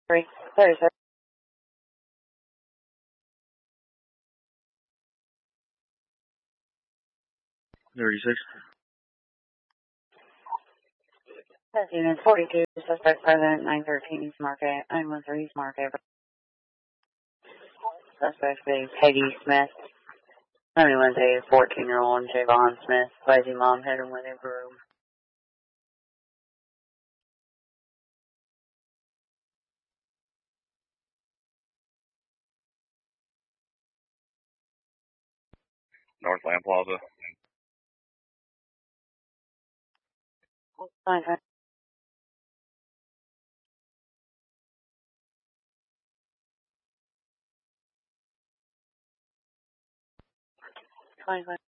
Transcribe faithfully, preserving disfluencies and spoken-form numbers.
Three. Sorry, sir. thirty-six. Unit forty-two, suspect present, nine thirteen East Market, nine one three East Market. Suspect being Peggy Smith. Anyone say fourteen-year-old Javon Smith. Lazy mom hit him with a broom. Northland Plaza. Fine, fine. Fine, fine.